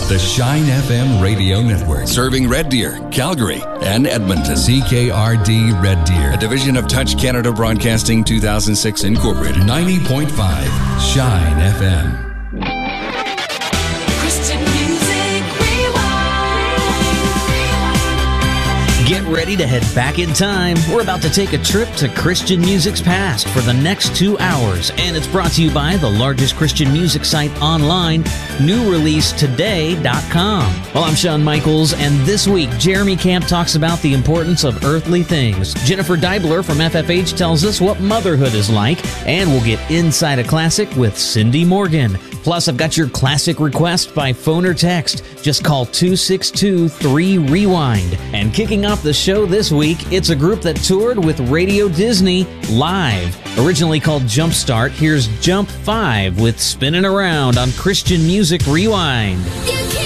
The Shine FM Radio Network. Serving Red Deer, Calgary, and Edmonton. CKRD Red Deer. A division of Touch Canada Broadcasting 2006 Incorporated. 90.5 Shine FM. Get ready to head back in time. We're about to take a trip to Christian music's past for the next 2 hours, and it's brought to you by the largest Christian music site online, newreleasetoday.com. Well, I'm Shawn Michaels, and this week, Jeremy Camp talks about the importance of earthly things. Jennifer Deibler from FFH tells us what motherhood is like, and we'll get inside a classic with Cindy Morgan. Plus, I've got your classic request by phone or text. Just call 262-3-REWIND. And kicking off the show this week, it's a group that toured with Radio Disney live. Originally called Jumpstart, here's Jump 5 with Spinning Around on Christian Music Rewind.